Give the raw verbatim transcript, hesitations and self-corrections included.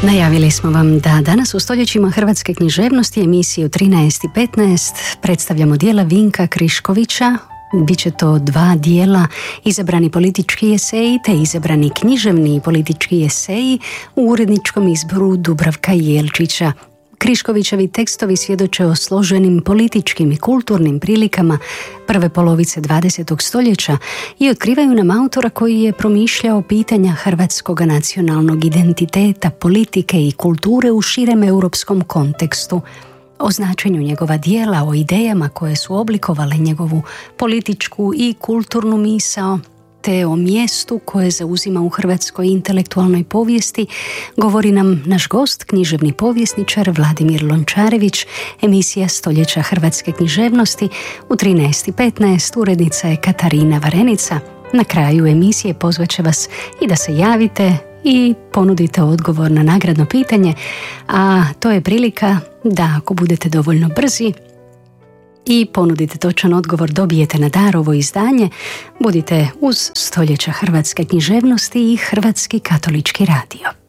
Najavili smo vam da danas u stoljećima hrvatske književnosti emisiju trinaest i petnaest predstavljamo dijela Vinka Kriškovića. Biće to dva dijela, izabrani politički eseji te izabrani književni i politički eseji u uredničkom izboru Dubravka Jelčića. Kriškovićevi tekstovi svjedoče o složenim političkim i kulturnim prilikama prve polovice dvadesetog stoljeća i otkrivaju nam autora koji je promišljao pitanja hrvatskog nacionalnog identiteta, politike i kulture u širem europskom kontekstu. O značenju njegova dijela, o idejama koje su oblikovale njegovu političku i kulturnu misao, te o mjestu koje zauzima u hrvatskoj intelektualnoj povijesti, govori nam naš gost, književni povjesničar Vladimir Lončarević. Emisija Stoljeća hrvatske književnosti u trinaest i petnaest, urednica je Katarina Varenica. Na kraju emisije pozvaće vas i da se javite i ponudite odgovor na nagradno pitanje, a to je prilika da ako budete dovoljno brzi i ponudite točan odgovor, dobijete na dar ovo izdanje. Budite uz Stoljeća hrvatske književnosti i Hrvatski katolički radio.